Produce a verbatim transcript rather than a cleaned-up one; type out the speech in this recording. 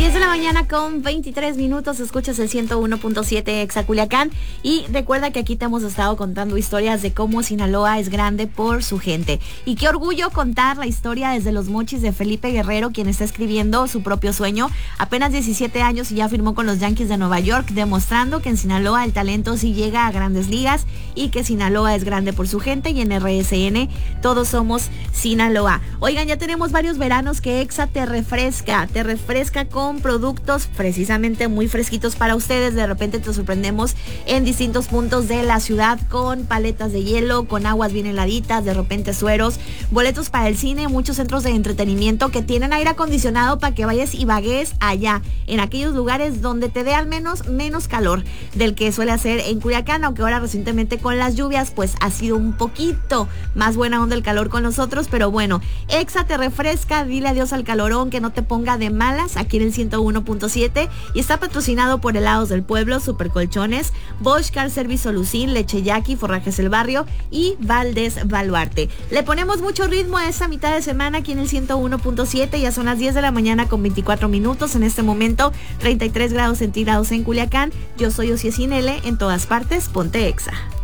diez de la mañana con veintitrés minutos, escuchas el ciento uno punto siete Exa Culiacán. Y recuerda que aquí te hemos estado contando historias de cómo Sinaloa es grande por su gente. Y qué orgullo contar la historia desde Los Mochis de Felipe Guerrero, quien está escribiendo su propio sueño. Apenas diecisiete años y ya firmó con los Yankees de Nueva York, demostrando que en Sinaloa el talento sí llega a grandes ligas y que Sinaloa es grande por su gente. Y en R S N todos somos Sinaloa. Oigan, ya tenemos varios veranos que Exa te refresca, te refresca con productos precisamente muy fresquitos para ustedes. De repente te sorprendemos en distintos puntos de la ciudad con paletas de hielo, con aguas bien heladitas, de repente sueros, boletos para el cine, muchos centros de entretenimiento que tienen aire acondicionado para que vayas y vagues allá, en aquellos lugares donde te dé al menos menos calor del que suele hacer en Culiacán, aunque ahora recientemente con las lluvias pues ha sido un poquito más buena onda el calor con nosotros, pero bueno, Exa te refresca, dile adiós al calorón, que no te ponga de malas aquí en el ciento uno punto siete, y está patrocinado por Helados del Pueblo, Supercolchones, Bosch Car Service Solucín, Leche Yaqui, Forrajes El Barrio y Valdés Baluarte. Le ponemos mucho ritmo a esta mitad de semana aquí en el ciento uno punto siete, ya son las diez de la mañana con veinticuatro minutos, en este momento treinta y tres grados centígrados en Culiacán. Yo soy Ociel Cinele, en todas partes, ponte Exa.